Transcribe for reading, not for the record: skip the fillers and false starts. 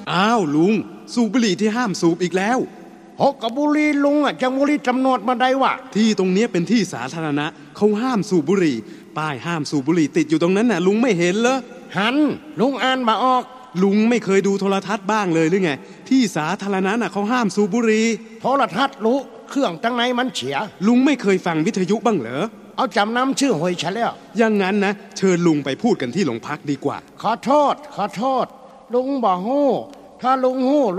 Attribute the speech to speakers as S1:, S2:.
S1: อ้าวลุงสูบบุหรี่ที่ห้ามสูบอีกแล้ว
S2: หกกับบุหรี่ลุงจะบุหรี่จำนวนมาได้วะ
S1: ที่ตรงนี้เป็นที่สาธารณะเขาห้ามสูบบุหรี่ป้ายห้ามสูบบุหรี่ติดอยู่ตรงนั้นน่ะลุงไม่เห็นเหรอ
S2: หันลุงอ่านบ่ออก
S1: ลุงไม่เคยดูโทรทัศน์บ้างเลยหรือไงที่สาธารณะน่ะเขาห้ามสูบบุหรี่
S2: โทรทัศน์รู้เครื่องตั้งไหนมันเฉีย
S1: ลุงไม่เคยฟังวิทยุบ้างเหรอ
S2: เอาจำนำชื่อหวยฉันแล้ว
S1: อย่างนั้นนะเชิญลุงไปพูดกันที่โรงพักดีกว่า
S2: ขอโทษลุงบ่ฮู้ถ้าลุงฮู้